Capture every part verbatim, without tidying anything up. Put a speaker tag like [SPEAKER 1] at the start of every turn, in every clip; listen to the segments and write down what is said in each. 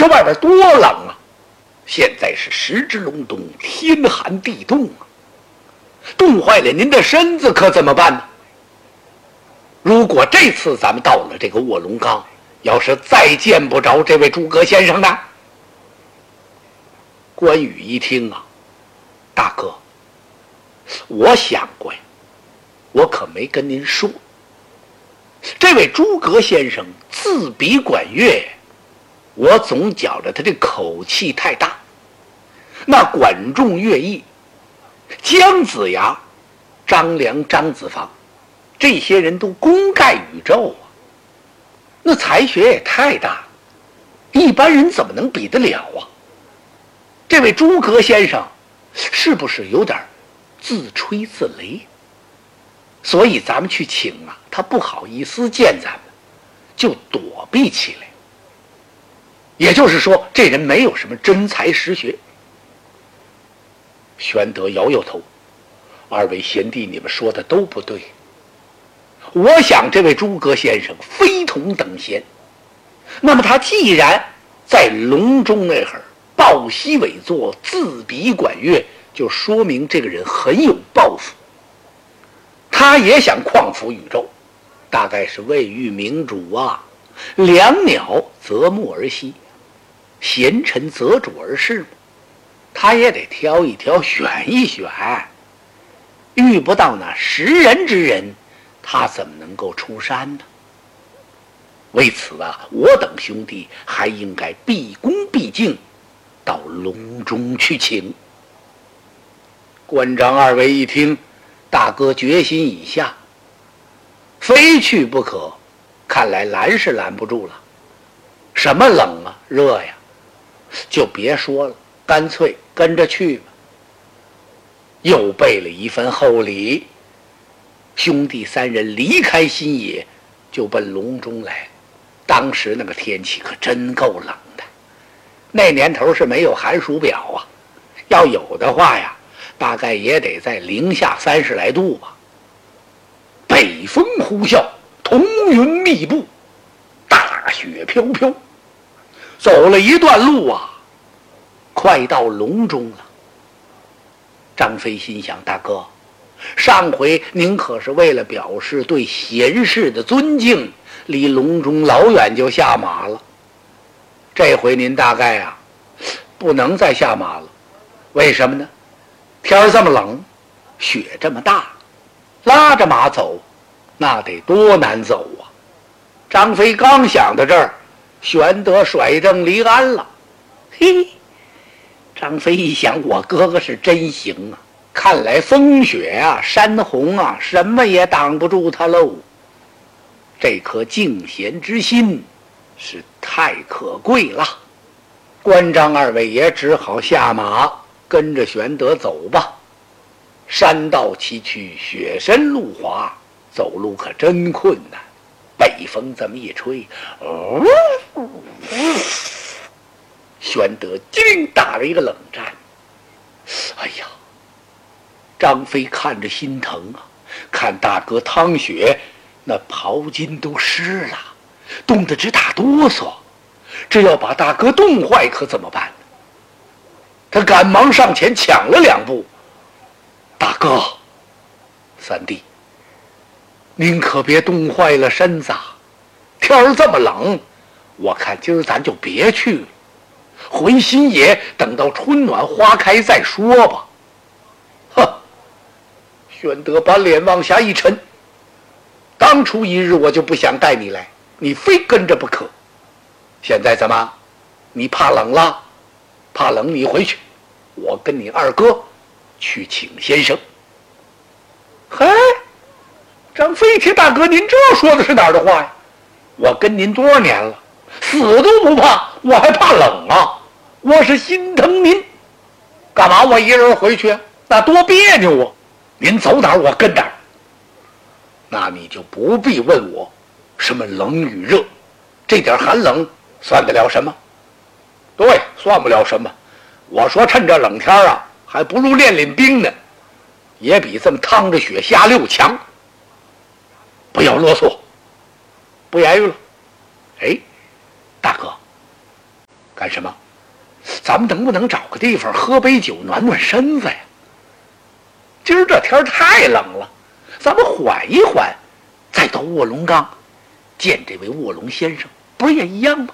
[SPEAKER 1] 说外边多冷啊！现在是时值隆冬，天寒地冻啊，冻坏了您的身子可怎么办呢？如果这次咱们到了这个卧龙岗，要是再见不着这位诸葛先生呢？关羽一听啊，大哥，我想过呀，我可没跟您说，这位诸葛先生自比管乐，我总觉着他这口气太大。那管仲、乐毅、姜子牙、张良、张子房，这些人都功盖宇宙啊，那才学也太大了，一般人怎么能比得了啊？这位诸葛先生是不是有点自吹自擂？所以咱们去请啊，他不好意思见咱们，就躲避起来。也就是说，这人没有什么真才实学。玄德摇摇头，二位贤弟，你们说的都不对。我想这位诸葛先生非同等闲，那么他既然在隆中那会儿抱膝委坐，自比管乐，就说明这个人很有抱负，他也想匡扶宇宙，大概是未遇明主啊，良鸟择木而栖，贤臣择主而事嘛，他也得挑一挑，选一选，遇不到那识人之人，他怎么能够出山呢？为此啊，我等兄弟还应该毕恭毕敬，到隆中去请。关张二位一听，大哥决心已下，非去不可，看来拦是拦不住了。什么冷啊热呀，就别说了，干脆跟着去吧。又备了一份厚礼，兄弟三人离开新野，就奔隆中来。当时那个天气可真够冷的，那年头是没有寒暑表啊，要有的话呀，大概也得在零下三十来度吧。北风呼啸，彤云密布，大雪飘飘。走了一段路啊，快到隆中了。张飞心想，大哥，上回您可是为了表示对贤士的尊敬，离隆中老远就下马了。这回您大概啊，不能再下马了。为什么呢？天儿这么冷，雪这么大，拉着马走，那得多难走啊！张飞刚想到这儿，玄德甩正离鞍了。嘿，张飞一想，我哥哥是真行啊！看来风雪啊、山洪啊，什么也挡不住他喽。这颗敬贤之心是太可贵了。关张二位也只好下马，跟着玄德走吧。山道崎岖，雪深路滑，走路可真困难。北风这么一吹，哦，玄德惊打了一个冷战。哎呀，张飞看着心疼啊，看大哥汤雪那袍襟都湿了，冻得直打哆嗦，这要把大哥冻坏可怎么办呢？他赶忙上前抢了两步，大哥三弟，您可别冻坏了身子啊，天儿这么冷，我看今儿咱就别去了，回新野等到春暖花开再说吧。哼！玄德把脸往下一沉，当初一日我就不想带你来，你非跟着不可。现在怎么？你怕冷了？怕冷你回去，我跟你二哥去请先生。嗨，张飞听大哥，您这说的是哪儿的话呀？我跟您多少年了，死都不怕，我还怕冷啊？我是心疼您，干嘛我一人回去？那多别扭啊！您走哪儿我跟哪儿。那你就不必问我什么冷与热，这点寒冷算得了什么？对，算不了什么。我说趁着冷天啊，还不如练练兵呢，也比这么趟着雪下溜强。不要啰嗦，不言语了。哎，大哥， 干什么？咱们能不能找个地方喝杯酒暖暖身子呀？今儿这天太冷了，咱们缓一缓，再到卧龙岗见这位卧龙先生，不是也一样吗？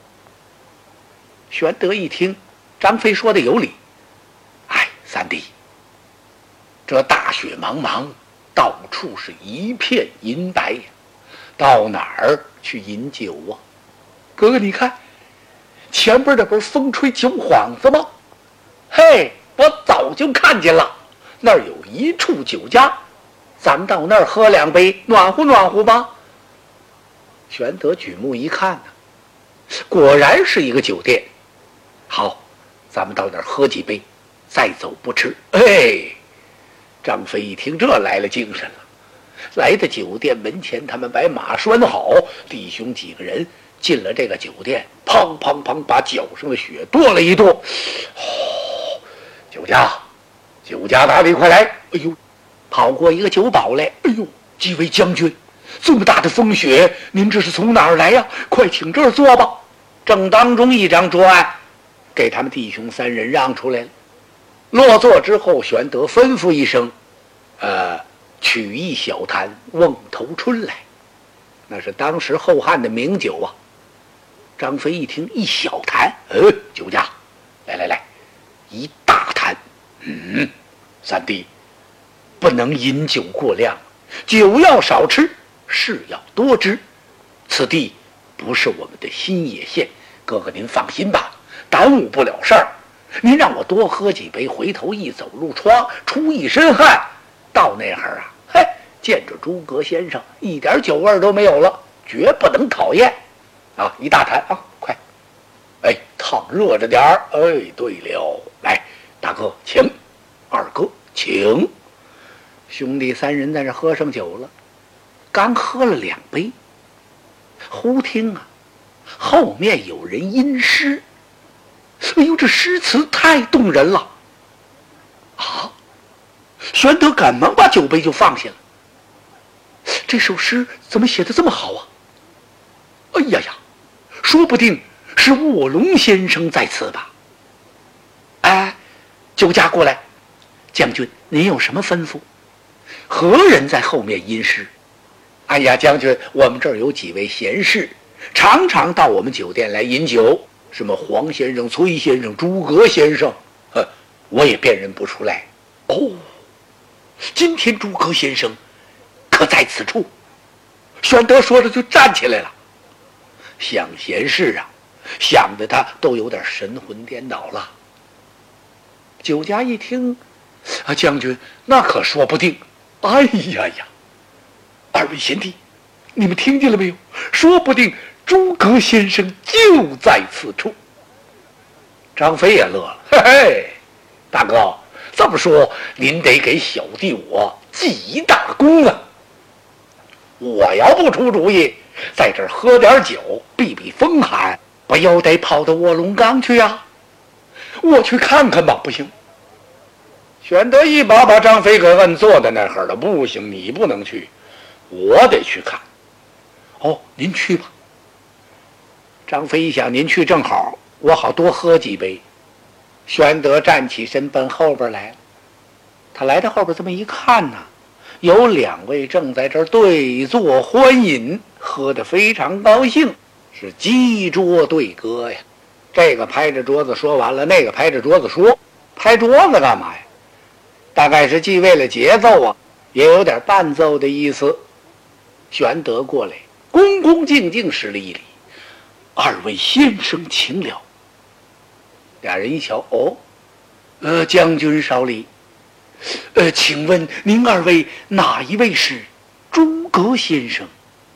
[SPEAKER 1] 玄德一听张飞说的有理，哎，三弟，这大雪茫茫，到处是一片银白呀，到哪儿去饮酒啊？哥哥你看，前边这不是风吹酒幌子吗？嘿，我早就看见了，那儿有一处酒家，咱们到那儿喝两杯，暖乎暖乎吧。玄德举目一看呢，果然是一个酒店。好，咱们到那儿喝几杯，再走不迟。哎，张飞一听这来了精神了，来到酒店门前，他们把马拴好，弟兄几个人进了这个酒店，砰砰砰把脚上的雪跺了一跺。哦，酒家，酒家大弟快来！哎呦，跑过一个酒保来。哎呦，几位将军，这么大的风雪，您这是从哪儿来呀？快请这儿坐吧。正当中一张桌案，给他们弟兄三人让出来了。落座之后，玄德吩咐一声：“呃，取一小坛瓮头春来。”那是当时后汉的名酒啊。张飞一听，一小坛，呃，酒家，来来来，一大坛。嗯，三弟，不能饮酒过量，酒要少吃，事要多知。此地不是我们的新野县，哥哥您放心吧，耽误不了事儿。您让我多喝几杯，回头一走入窗，出一身汗，到那会儿啊，嘿，见着诸葛先生，一点酒味都没有了，绝不能讨厌啊！一大坛啊，快！哎，烫热着点儿。哎，对了，来，大哥请，二哥请。兄弟三人在这喝上酒了，刚喝了两杯，忽听啊，后面有人吟诗。哎呦，这诗词太动人了啊！玄德赶忙把酒杯就放下了。这首诗怎么写得这么好啊？哎呀呀，说不定是卧龙先生在此吧？哎，酒家过来，将军您有什么吩咐？何人在后面吟诗？哎呀，将军，我们这儿有几位贤士，常常到我们酒店来饮酒。什么黄先生、崔先生、诸葛先生，呃，我也辨认不出来。哦，今天诸葛先生可在此处？玄德说着就站起来了。想贤士啊，想的他都有点神魂颠倒了。酒家一听，啊，将军，那可说不定。哎呀呀，二位贤弟，你们听见了没有？说不定诸葛先生就在此处。张飞也乐了，嘿嘿，大哥，这么说您得给小弟我记一大功啊！我要不出主意，在这儿喝点酒，避避风寒，不又得跑到卧龙岗去啊？我去看看吧。不行，玄德一把把张飞给摁坐在那儿了。不行，你不能去，我得去看。哦，您去吧。张飞一想，您去正好，我好多喝几杯。玄德站起身奔后边来了。他来到后边这么一看呢，有两位正在这儿对坐欢饮，喝得非常高兴，是击桌对歌呀。这个拍着桌子说完了，那个拍着桌子说。拍桌子干嘛呀？大概是既为了节奏啊，也有点伴奏的意思。玄德过来，恭恭敬敬施了一礼。二位先生请了。俩人一瞧，哦，呃，将军少礼。呃，请问您二位哪一位是诸葛先生？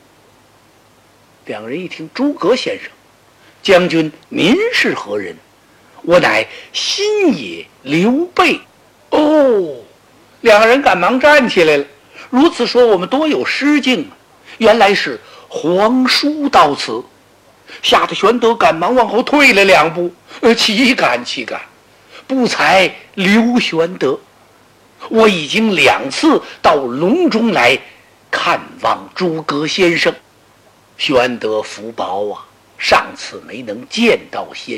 [SPEAKER 1] 两人一听，诸葛先生，将军您是何人？我乃新野刘备。哦，两人赶忙站起来了。如此说，我们多有失敬啊！原来是皇叔到此。吓得玄德赶忙往后退了两步，呃，岂敢岂敢，不才刘玄德，我已经两次到隆中来看望诸葛先生。玄德福薄啊，上次没能见到先